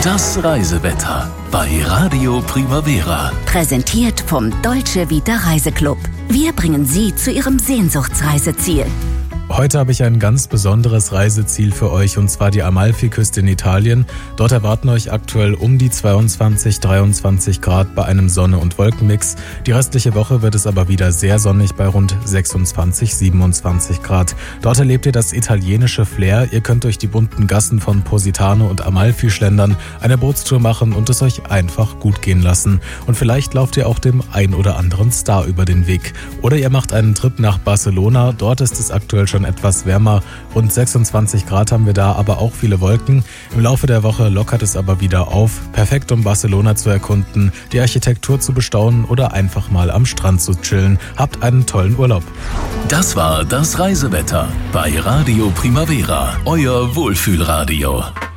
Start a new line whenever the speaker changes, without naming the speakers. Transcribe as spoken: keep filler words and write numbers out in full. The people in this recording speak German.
Das Reisewetter bei Radio Primavera.
Präsentiert vom Dolce Vita Reiseclub. Wir bringen Sie zu Ihrem Sehnsuchtsreiseziel.
Heute habe ich ein ganz besonderes Reiseziel für euch, und zwar die Amalfiküste in Italien. Dort erwarten euch aktuell um die zweiundzwanzig, dreiundzwanzig Grad bei einem Sonne- und Wolkenmix. Die restliche Woche wird es aber wieder sehr sonnig bei rund sechsundzwanzig, siebenundzwanzig Grad. Dort erlebt ihr das italienische Flair. Ihr könnt durch die bunten Gassen von Positano und Amalfi schlendern, eine Bootstour machen und es euch einfach gut gehen lassen. Und vielleicht lauft ihr auch dem ein oder anderen Star über den Weg. Oder ihr macht einen Trip nach Barcelona. Dort ist es aktuell schon etwas wärmer. Rund sechsundzwanzig Grad haben wir da, aber auch viele Wolken. Im Laufe der Woche lockert es aber wieder auf. Perfekt, um Barcelona zu erkunden, die Architektur zu bestaunen oder einfach mal am Strand zu chillen. Habt einen tollen Urlaub.
Das war das Reisewetter bei Radio Primavera, euer Wohlfühlradio.